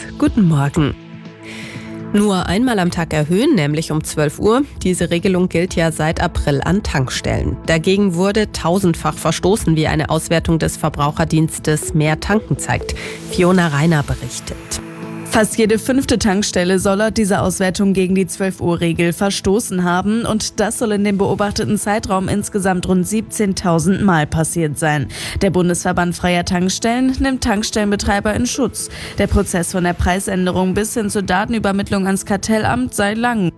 Guten Morgen. Nur einmal am Tag erhöhen, nämlich um 12 Uhr. Diese Regelung gilt ja seit April an Tankstellen. Dagegen wurde tausendfach verstoßen, wie eine Auswertung des Verbraucherdienstes Mehr Tanken zeigt. Fiona Reiner berichtet. Fast jede 5. Tankstelle soll laut dieser Auswertung gegen die 12-Uhr-Regel verstoßen haben. Und das soll in dem beobachteten Zeitraum insgesamt rund 17.000 Mal passiert sein. Der Bundesverband Freier Tankstellen nimmt Tankstellenbetreiber in Schutz. Der Prozess von der Preisänderung bis hin zur Datenübermittlung ans Kartellamt sei lang.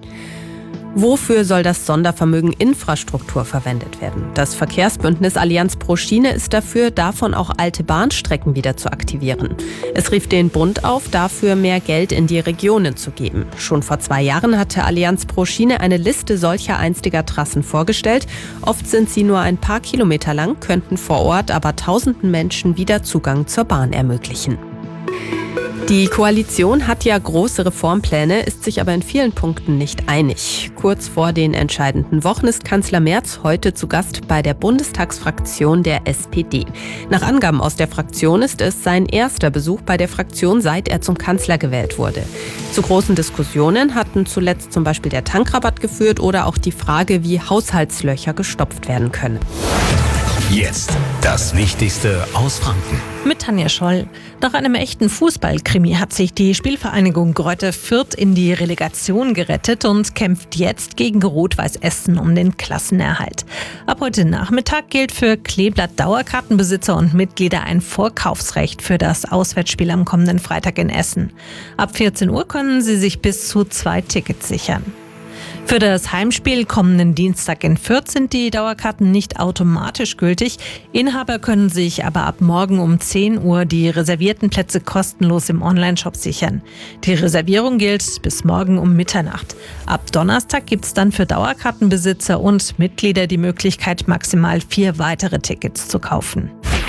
Wofür soll das Sondervermögen Infrastruktur verwendet werden? Das Verkehrsbündnis Allianz pro Schiene ist dafür, davon auch alte Bahnstrecken wieder zu aktivieren. Es rief den Bund auf, dafür mehr Geld in die Regionen zu geben. Schon vor 2 Jahren hatte Allianz pro Schiene eine Liste solcher einstiger Trassen vorgestellt. Oft sind sie nur ein paar Kilometer lang, könnten vor Ort aber tausenden Menschen wieder Zugang zur Bahn ermöglichen. Die Koalition hat ja große Reformpläne, ist sich aber in vielen Punkten nicht einig. Kurz vor den entscheidenden Wochen ist Kanzler Merz heute zu Gast bei der Bundestagsfraktion der SPD. Nach Angaben aus der Fraktion ist es sein erster Besuch bei der Fraktion, seit er zum Kanzler gewählt wurde. Zu großen Diskussionen hatten zuletzt zum Beispiel der Tankrabatt geführt oder auch die Frage, wie Haushaltslöcher gestopft werden können. Jetzt das Wichtigste aus Franken. Mit Tanja Scholl. Nach einem echten Fußballkrimi hat sich die Spielvereinigung Greuther Fürth in die Relegation gerettet und kämpft jetzt gegen Rot-Weiß Essen um den Klassenerhalt. Ab heute Nachmittag gilt für Kleeblatt-Dauerkartenbesitzer und Mitglieder ein Vorkaufsrecht für das Auswärtsspiel am kommenden Freitag in Essen. Ab 14 Uhr können sie sich bis zu 2 Tickets sichern. Für das Heimspiel kommenden Dienstag in Fürth sind die Dauerkarten nicht automatisch gültig. Inhaber können sich aber ab morgen um 10 Uhr die reservierten Plätze kostenlos im Onlineshop sichern. Die Reservierung gilt bis morgen um Mitternacht. Ab Donnerstag gibt es dann für Dauerkartenbesitzer und Mitglieder die Möglichkeit, maximal 4 weitere Tickets zu kaufen.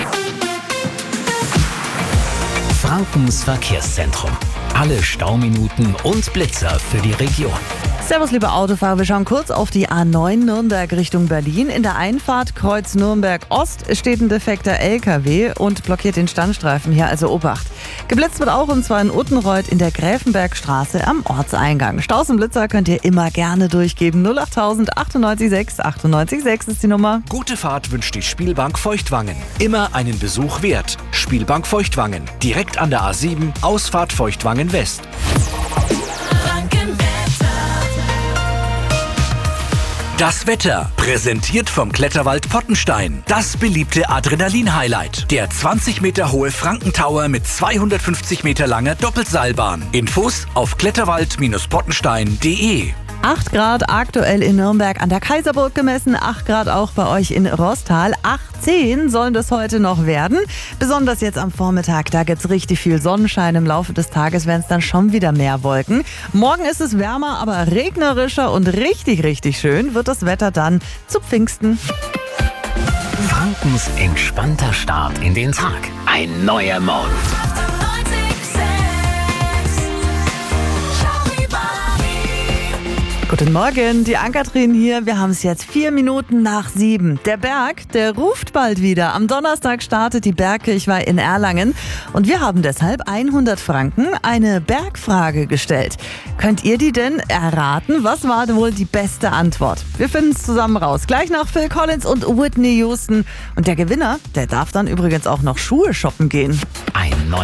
Frankens Verkehrszentrum. Alle Stauminuten und Blitzer für die Region. Servus, liebe Autofahrer. Wir schauen kurz auf die A9 Nürnberg Richtung Berlin. In der Einfahrt Kreuz Nürnberg Ost steht ein defekter LKW und blockiert den Standstreifen hier, also Obacht. Geblitzt wird auch, und zwar in Uttenreuth in der Gräfenbergstraße am Ortseingang. Staus und Blitzer könnt ihr immer gerne durchgeben. 08000 98 6 98 6 ist die Nummer. Gute Fahrt wünscht die Spielbank Feuchtwangen. Immer einen Besuch wert. Spielbank Feuchtwangen. Direkt an der A7, Ausfahrt Feuchtwangen West. Das Wetter, präsentiert vom Kletterwald Pottenstein. Das beliebte Adrenalin-Highlight. Der 20 Meter hohe Frankentower mit 250 Meter langer Doppelseilbahn. Infos auf kletterwald-pottenstein.de. 8 Grad aktuell in Nürnberg an der Kaiserburg gemessen, 8 Grad auch bei euch in Rostal. 18 sollen das heute noch werden. Besonders jetzt am Vormittag, da gibt's richtig viel Sonnenschein. Im Laufe des Tages werden es dann schon wieder mehr Wolken. Morgen ist es wärmer, aber regnerischer und richtig, richtig schön wird das Wetter dann zu Pfingsten. Frankens entspannter Start in den Tag. Ein neuer Morgen. Guten Morgen, die Ann-Kathrin hier. Wir haben es jetzt 4 Minuten nach 7. Der Berg, der ruft bald wieder. Am Donnerstag startet die Bergkirchweih in Erlangen. Und wir haben deshalb 100 Franken eine Bergfrage gestellt. Könnt ihr die denn erraten? Was war wohl die beste Antwort? Wir finden es zusammen raus. Gleich nach Phil Collins und Whitney Houston. Und der Gewinner, der darf dann übrigens auch noch Schuhe shoppen gehen. Ein neuer